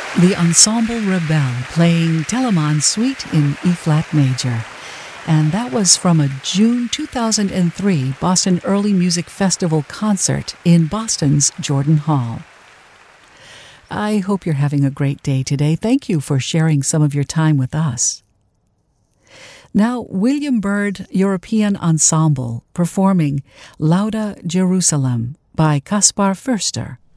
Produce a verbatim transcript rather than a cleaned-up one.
The Ensemble Rebelle playing Telemann Suite in E-flat major. And that was from a June two thousand three Boston Early Music Festival concert in Boston's Jordan Hall. I hope you're having a great day today. Thank you for sharing some of your time with us. Now, William Byrd European Ensemble performing Lauda Jerusalem by Kaspar Förster.